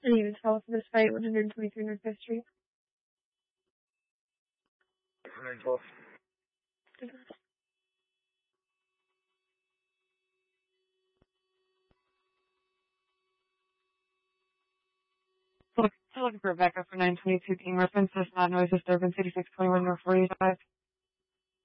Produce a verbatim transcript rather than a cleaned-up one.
And you tell us this fight, one twenty-three North Fifth Street. one twelve. Still looking for a backup for nine twenty-two King reference. There's not noise disturbance, eighty-six twenty-one North forty-five.